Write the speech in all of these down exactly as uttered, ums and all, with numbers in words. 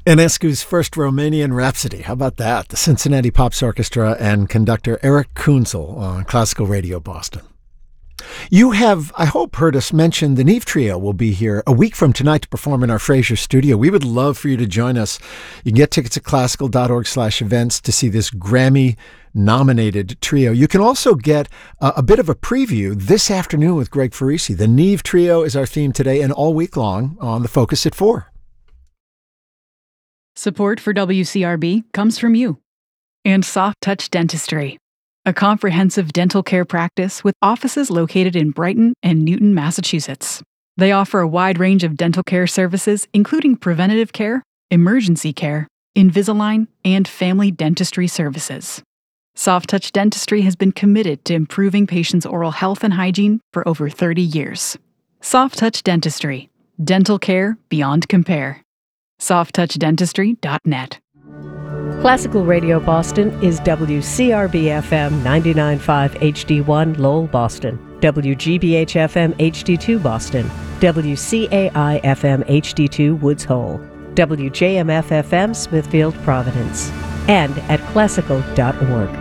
Enescu's first Romanian Rhapsody. How about that? The Cincinnati Pops Orchestra and conductor Eric Kunzel on Classical Radio Boston. You have, I hope, heard us mention the Neve Trio will be here a week from tonight to perform in our Fraser studio. We would love for you to join us. You can get tickets at classical.org slash events to see this Grammy-nominated trio. You can also get a, a bit of a preview this afternoon with Greg Farisi. The Neve Trio is our theme today and all week long on The Focus at four. Support for W C R B comes from you and Soft Touch Dentistry, a comprehensive dental care practice with offices located in Brighton and Newton, Massachusetts. They offer a wide range of dental care services, including preventative care, emergency care, Invisalign, and family dentistry services. Soft Touch Dentistry has been committed to improving patients' oral health and hygiene for over thirty years. Soft Touch Dentistry, dental care beyond compare. soft touch dentistry dot net. Classical Radio Boston is W C R B F M ninety-nine point five H D one Lowell, Boston, W G B H F M H D two Boston, W C A I F M H D two Woods Hole, W J M F F M Smithfield, Providence, and at classical dot org.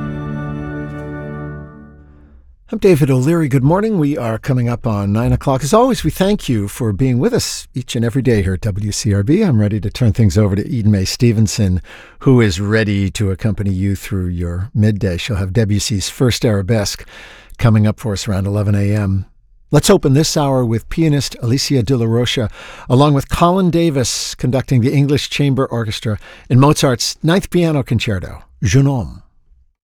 I'm David O'Leary. Good morning. We are coming up on nine o'clock. As always, we thank you for being with us each and every day here at W C R B. I'm ready to turn things over to Eden May Stevenson, who is ready to accompany you through your midday. She'll have Debussy's First Arabesque coming up for us around eleven a.m. Let's open this hour with pianist Alicia de la Rocha, along with Colin Davis conducting the English Chamber Orchestra in Mozart's Ninth Piano Concerto, Jeune Homme.